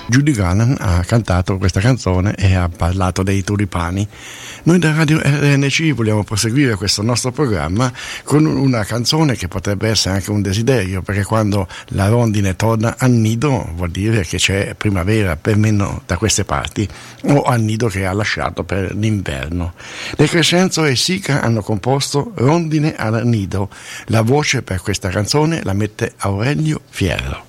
Judy Garland ha cantato questa canzone e ha parlato dei tulipani. Noi da Radio RNC vogliamo proseguire questo nostro programma con una canzone che potrebbe essere anche un desiderio, perché quando la rondine torna al nido vuol dire che c'è primavera, perlomeno da queste parti, o al nido che ha lasciato per l'inverno. De Crescenzo e Sica hanno composto Rondine al nido. La voce per questa canzone la mette Aurelio Fierro.